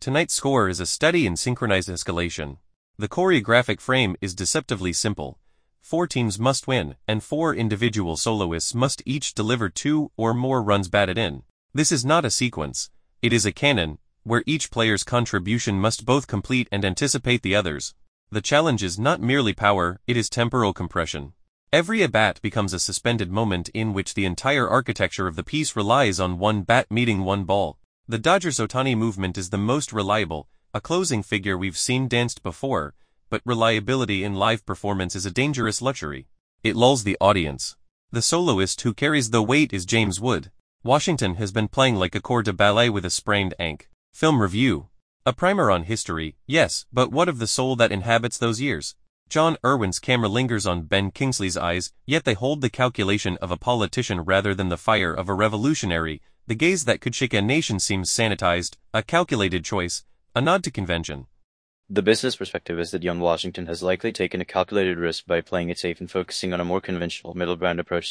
Tonight's score is a steady and synchronized escalation. The choreographic frame is deceptively simple. 4 teams must win, and 4 individual soloists must each deliver 2 or more runs batted in. This is not a sequence, it is a canon, where each player's contribution must both complete and anticipate the others. The challenge is not merely power, it is temporal compression. Every at-bat becomes a suspended moment in which the entire architecture of the piece relies on one bat meeting one ball. The Dodgers' Ohtani movement is the most reliable, a closing figure we've seen danced before, but reliability in live performance is a dangerous luxury. It lulls the audience. The soloist who carries the weight is James Wood. Washington has been playing like a corps de ballet with a sprained ankle. Film review. A primer on history, yes, but what of the soul that inhabits those years? John Irwin's camera lingers on Ben Kingsley's eyes, yet they hold the calculation of a politician rather than the fire of a revolutionary. The gaze that could shake a nation seems sanitized, a calculated choice, a nod to convention. The business perspective is that young Washington has likely taken a calculated risk by playing it safe and focusing on a more conventional middle ground approach